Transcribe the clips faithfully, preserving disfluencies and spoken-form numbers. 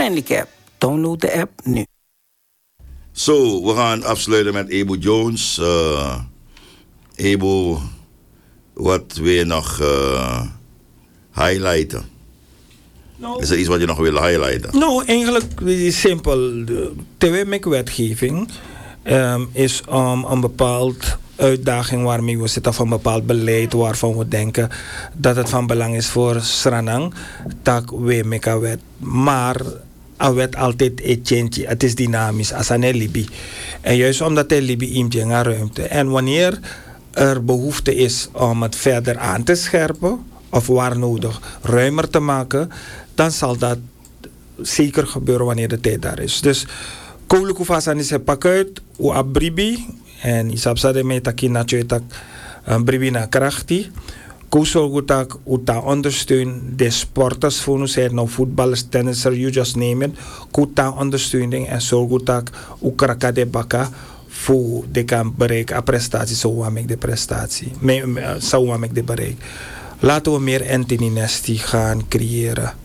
Friendlycap. Download de app nu. Zo, we gaan afsluiten met Ebo Jones. Uh, Ebo, wat wil je nog uh, highlighten? Nou, Is er iets wat je nog wil highlighten? Nou, eigenlijk is simpel. De T W-M I C-wetgeving um, is um, een bepaald uitdaging waarmee we zitten, of een bepaald beleid waarvan we denken dat het van belang is voor Sranang, tak we meka wet. Maar een wet altijd een change. Het is dynamisch als een libi. En juist omdat hij libi in ruimte. En wanneer er behoefte is om het verder aan te scherpen of waar nodig ruimer te maken, dan zal dat zeker gebeuren wanneer de tijd daar is. Dus Kouluku Fasan is het pak uit, u abribi en isabsade me taki na tak bribi na krachti. Kusolgutak uta ondersteun de sporters voor ons, nou voetballers, tennisser, you just name it. Kuta ondersteuning en zorgutak ukraka de baka voor de kan bereiken a prestatie, zo waar ik de prestatie, zo waar ik de bereik. Laten we meer Anthony Nesty gaan creëren.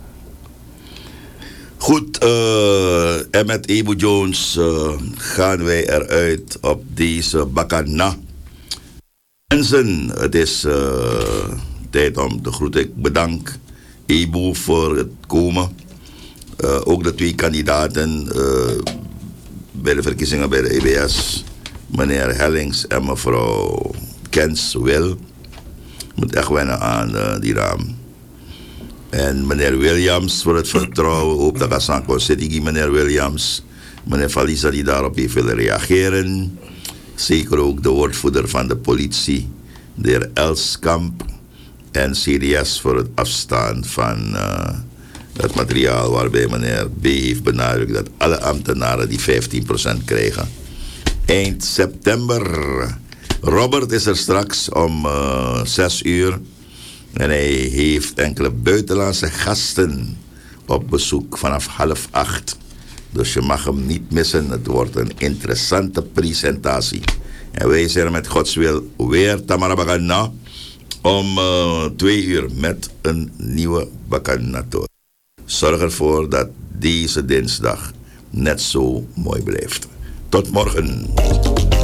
Goed, uh, en met Ebo Jones uh, gaan wij eruit op deze Bakana. Mensen, het is uh, tijd om te groeten. Ik bedank Ebo voor het komen. Uh, ook de twee kandidaten uh, bij de verkiezingen bij de E B S, meneer Hellings en mevrouw Kens Wil. Moet echt wennen aan uh, die naam. En meneer Williams voor het vertrouwen. Hoop dat ik aan City, meneer Williams. Meneer Valisa die daarop heeft willen reageren. Zeker ook de woordvoerder van de politie, de heer Elskamp. En C D S voor het afstaan van uh, het materiaal waarbij meneer B heeft benadrukt dat alle ambtenaren die vijftien procent krijgen. Eind september. Robert is er straks om uh, zes uur. En hij heeft enkele buitenlandse gasten op bezoek vanaf half acht. Dus je mag hem niet missen. Het wordt een interessante presentatie. En wij zijn er met Gods wil weer Tamara Bagana om uh, twee uur met een nieuwe Baganator. Zorg ervoor dat deze dinsdag net zo mooi blijft. Tot morgen.